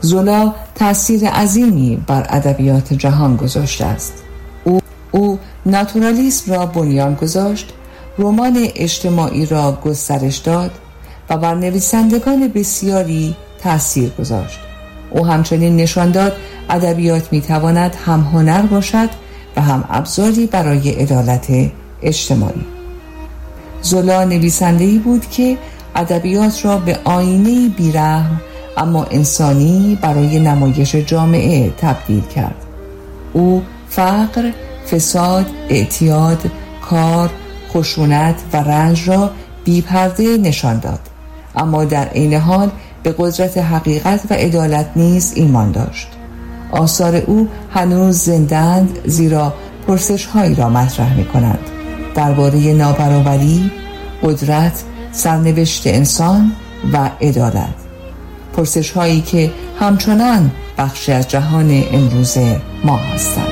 زولا تأثیر عظیمی بر ادبیات جهان گذاشته است. او ناتورالیسم را بنیان گذاشت، رمان اجتماعی را گسترش داد و بر نویسندگان بسیاری تأثیر گذاشت. او همچنین نشان داد ادبیات میتواند هم هنر باشد و هم ابزاری برای عدالت اجتماعی. زولا نویسنده‌ای بود که ادبیات را به آینه‌ای بی‌رحم اما انسانی برای نمایش جامعه تبدیل کرد. او فقر، فساد، اعتیاد، کار، خشونت و رنج را بی‌پرده نشان داد، اما در عین حال به قدرت حقیقت و عدالت نیز ایمان داشت. آثار او هنوز زنده‌اند، زیرا پرسش‌هایی را مطرح می‌کنند درباره نابرابری، قدرت، سرنوشت انسان و عدالت. پرسش‌هایی که همچنان بخشی از جهان امروز ما هستند.